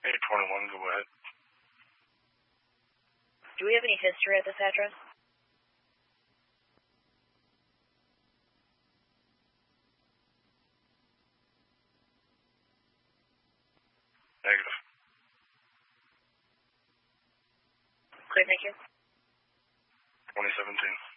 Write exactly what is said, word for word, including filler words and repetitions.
eight twenty-one, go ahead. Do we have any history at this address? Negative. Clear, thank you. twenty seventeen.